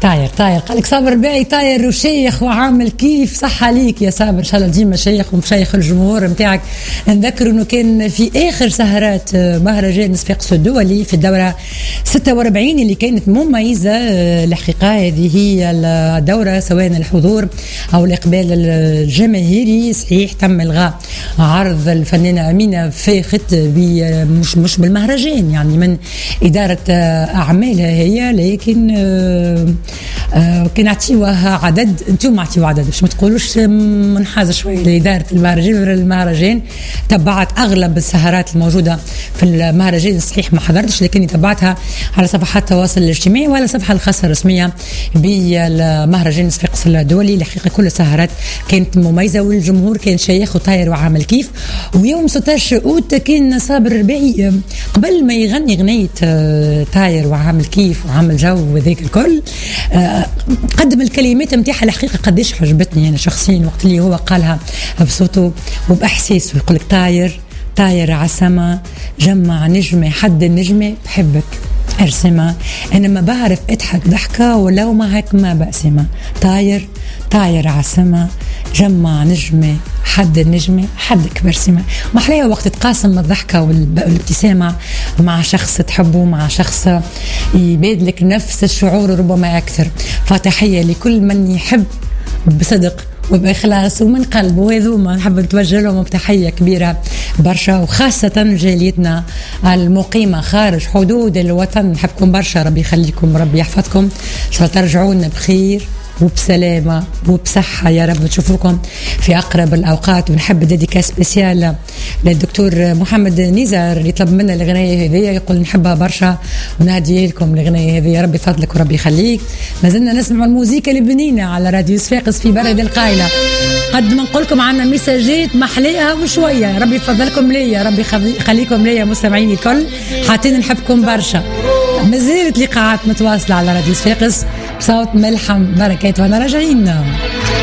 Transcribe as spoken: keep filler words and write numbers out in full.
طاير طاير قال لك صابر الباعي طاير وشيخ وعامل كيف صح عليك يا صابر، ان شاء الله ديما شيخ ومشيخ الجمهور نتاعك. نذكر انه كان في اخر سهرات مهرجان صفاقس الدولي في الدوره ستة وأربعين اللي كانت مميزه الحقيقه. هذه هي الدوره سواء الحضور او الاقبال الجماهيري. صحيح تم الغاء عرض الفنانه امينه فاخت مش مش بالمهرجان يعني من اداره اعمالها هي، لكن آه كان عطيوها عدد، انتم عطيوا عدد باش ما تقولوش منحازه شويه لاداره المهرجان. ولا المهرجان تبعت اغلب السهرات الموجوده في المهرجان، صحيح ما حضرتش لكني تبعتها على صفحات التواصل الاجتماعي وعلى الصفحه الخاصه الرسميه بالمهرجان صفاقس الدولي. الحقيقه كل السهرات كانت مميزه والجمهور كان شيخ وطاير وعامل كيف. ويوم ستة عشر اوت كان صابر الرباعي قبل ما يغني غنيه طاير وعامل كيف وعامل جو وذيك الكل قدم الكلمات نتاعها. الحقيقه قديش عجبتني انا شخصيا وقت اللي هو قالها بصوته وباحساسه. يقول لك طاير طاير على السما جمع نجمه حد النجمه بحبك ارسمه، انا ما بعرف اضحك ضحكه ولو معك ما بقسمه. طاير طاير على السما جمع نجمه حد النجمه حدك برسمه. محلاها وقت تقاسم الضحكه والابتسامه مع شخص تحبه، مع شخص يبادلك نفس الشعور ربما اكثر. فتحيه لكل من يحب بصدق وبإخلاص ومن قلب، وهذوما نحب نتوجه لهم بتحية كبيرة برشا، وخاصة جاليتنا المقيمة خارج حدود الوطن. نحبكم برشا، ربي يخليكم ربي يحفظكم، إن شاء الله ترجعونا بخير وبسلامة وبصحة يا رب. نشوفكم في أقرب الأوقات. ونحب ديديكا سبيسيال للدكتور محمد نزار اللي طلب منا الغنية هذه، يقول نحبها برشا ونهدي لكم الغنية هذه. يا رب يفضلك وربي يخليك. ما زلنا نسمع الموسيقى البنينة على راديو صفاقس في برد القايلة. قد ما نقول لكم عنا مساجات محليها وشوية، ربي يفضلكم ليا، ربي يخليكم ليا مستمعين الكل، حاطين نحبكم برشا. مازالت لقاءات متواصلة على راديو صفاقس بصوت ملحم بركات وانا راجعين.